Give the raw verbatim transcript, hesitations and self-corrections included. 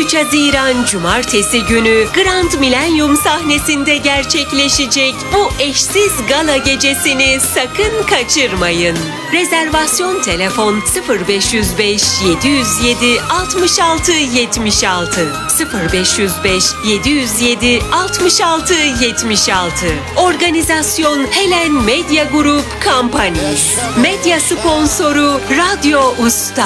üç Haziran Cumartesi günü Grand Millennium sahnesinde gerçekleşecek bu eşsiz gala gecesini sakın kaçırmayın. Rezervasyon telefon sıfır beş yüz beş yedi yüz yedi altmış altı yetmiş altı sıfır beş yüz beş yedi yüz yedi altmış altı yetmiş altı. Organizasyon Helen Medya Group Company. Medya sponsoru Radyo Usta.